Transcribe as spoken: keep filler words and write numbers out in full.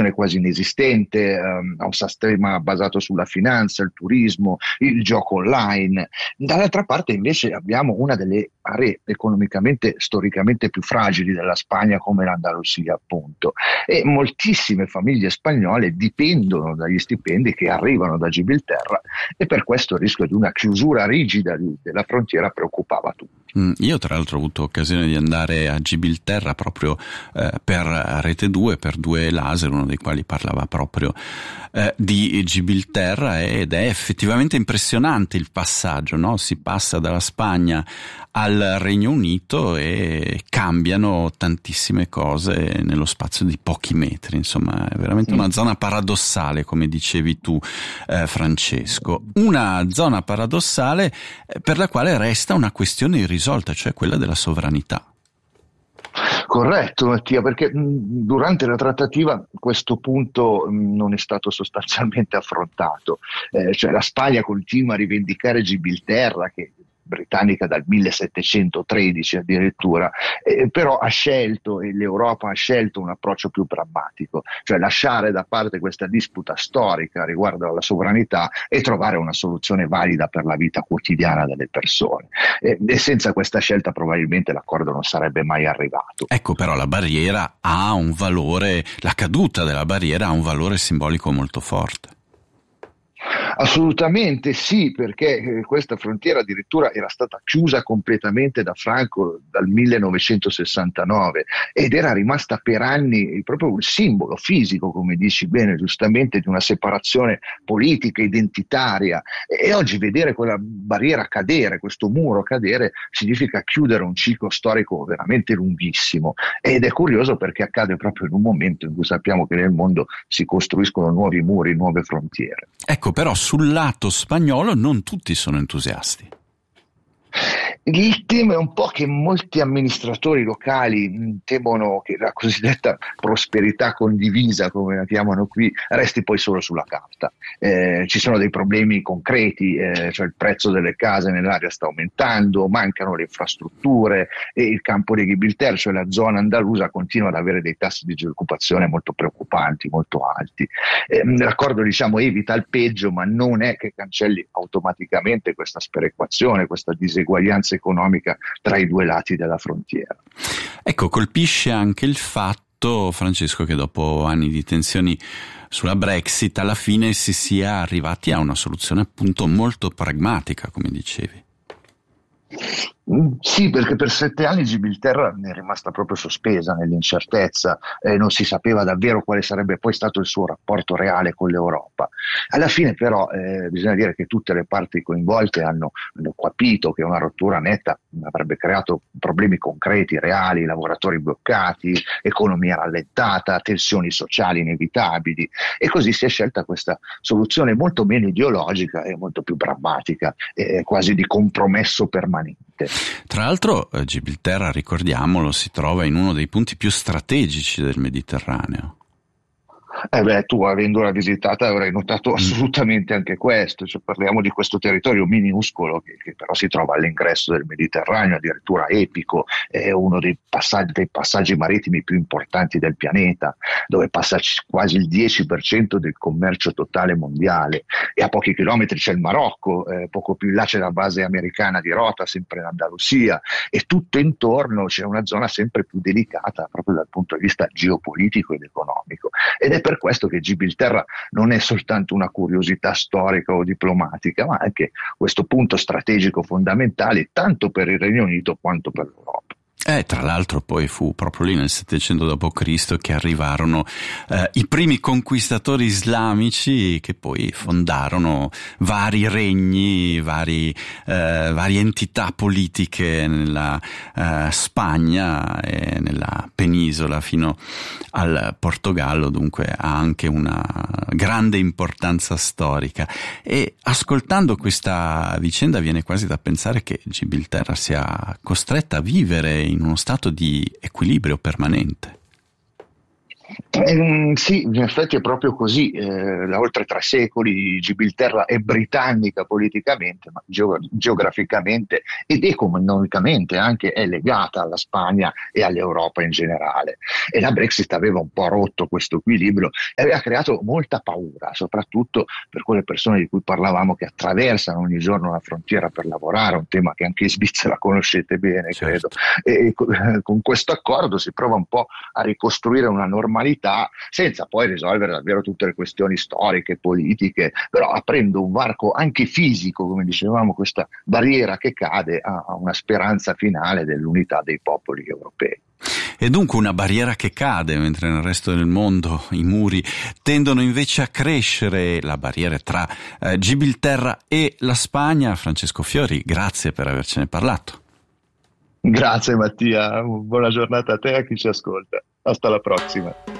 popolazione quasi inesistente, ehm, ha un sistema basato sulla finanza, il turismo, il gioco online. Dall'altra parte invece abbiamo una delle aree economicamente, storicamente più fragili della Spagna come l'Andalusia appunto, e moltissime famiglie spagnole dipendono dagli stipendi che arrivano da Gibilterra e per questo il rischio di una chiusura rigida di, della frontiera preoccupava tutti. Mm, io tra l'altro ho avuto occasione di andare a Gibilterra proprio eh, per Rete due, per due laser, uno dei quali parlava proprio eh, di Gibilterra, ed è effettivamente impressionante il passaggio, no? Si passa dalla Spagna al Regno Unito e cambiano tantissime cose nello spazio di pochi metri, insomma è veramente una zona paradossale, come dicevi tu eh, Francesco, una zona paradossale per la quale resta una questione irrisolta, cioè quella della sovranità. Corretto Mattia, perché mh, durante la trattativa questo punto mh, non è stato sostanzialmente affrontato, eh, cioè la Spagna continua a rivendicare Gibilterra, che britannica dal millesettecentotredici addirittura, eh, però ha scelto, e l'Europa ha scelto un approccio più pragmatico, cioè lasciare da parte questa disputa storica riguardo alla sovranità e trovare una soluzione valida per la vita quotidiana delle persone. Eh, e senza questa scelta probabilmente l'accordo non sarebbe mai arrivato. Ecco, però la barriera ha un valore, la caduta della barriera ha un valore simbolico molto forte. Assolutamente sì, perché questa frontiera addirittura era stata chiusa completamente da Franco dal millenovecentosessantanove ed era rimasta per anni proprio il simbolo fisico, come dici bene giustamente, di una separazione politica, identitaria, e oggi vedere quella barriera cadere, questo muro cadere, significa chiudere un ciclo storico veramente lunghissimo, ed è curioso perché accade proprio in un momento in cui sappiamo che nel mondo si costruiscono nuovi muri, nuove frontiere. Ecco, però sul lato spagnolo non tutti sono entusiasti. Il tema è un po' che molti amministratori locali mh, temono che la cosiddetta prosperità condivisa, come la chiamano qui, resti poi solo sulla carta. Eh, ci sono dei problemi concreti, eh, cioè il prezzo delle case nell'area sta aumentando, mancano le infrastrutture e il campo di Gibilterra, cioè la zona andalusa, continua ad avere dei tassi di disoccupazione molto preoccupanti, molto alti. Eh, l'accordo diciamo evita il peggio, ma non è che cancelli automaticamente questa sperequazione, questa diseguaglianza economica tra i due lati della frontiera. Ecco, colpisce anche il fatto, Francesco, che dopo anni di tensioni sulla Brexit alla fine si sia arrivati a una soluzione appunto molto pragmatica, come dicevi. Sì, perché per sette anni Gibilterra è rimasta proprio sospesa nell'incertezza, eh, non si sapeva davvero quale sarebbe poi stato il suo rapporto reale con l'Europa. Alla fine però eh, bisogna dire che tutte le parti coinvolte hanno, hanno capito che una rottura netta avrebbe creato problemi concreti, reali, lavoratori bloccati, economia rallentata, tensioni sociali inevitabili, e così si è scelta questa soluzione molto meno ideologica e molto più pragmatica, eh, quasi di compromesso permanente. Tra l'altro eh, Gibilterra, ricordiamolo, si trova in uno dei punti più strategici del Mediterraneo. Eh beh, tu avendola visitata avrai notato assolutamente anche questo, cioè, parliamo di questo territorio minuscolo che, che però si trova all'ingresso del Mediterraneo, addirittura epico, è uno dei passaggi, dei passaggi marittimi più importanti del pianeta, dove passa quasi il dieci per cento del commercio totale mondiale, e a pochi chilometri c'è il Marocco, eh, poco più in là c'è la base americana di Rota, sempre in Andalusia, e tutto intorno c'è una zona sempre più delicata proprio dal punto di vista geopolitico ed economico, ed è per questo che Gibilterra non è soltanto una curiosità storica o diplomatica, ma anche questo punto strategico fondamentale tanto per il Regno Unito quanto per l'Europa. Eh, tra l'altro poi fu proprio lì nel settecento dopo Cristo che arrivarono eh, i primi conquistatori islamici che poi fondarono vari regni, vari, eh, varie entità politiche nella eh, Spagna e nella penisola fino al Portogallo, dunque ha anche una grande importanza storica. E ascoltando questa vicenda viene quasi da pensare che Gibilterra sia costretta a vivere in uno stato di equilibrio permanente. Eh, sì, in effetti è proprio così. Eh, da oltre tre secoli Gibilterra è britannica politicamente, ma geo- geograficamente ed economicamente anche è legata alla Spagna e all'Europa in generale. E la Brexit aveva un po' rotto questo equilibrio e aveva creato molta paura, soprattutto per quelle persone di cui parlavamo che attraversano ogni giorno la frontiera per lavorare, un tema che anche in Svizzera conoscete bene, Certo. credo. E co- con questo accordo si prova un po' a ricostruire una normalità senza poi risolvere davvero tutte le questioni storiche, politiche, però aprendo un varco anche fisico, come dicevamo, questa barriera che cade a, a una speranza finale dell'unità dei popoli europei. E dunque una barriera che cade, mentre nel resto del mondo i muri tendono invece a crescere, la barriera tra eh, Gibilterra e la Spagna. Francesco Fiori, grazie per avercene parlato. Grazie Mattia, buona giornata a te e a chi ci ascolta. Hasta la prossima.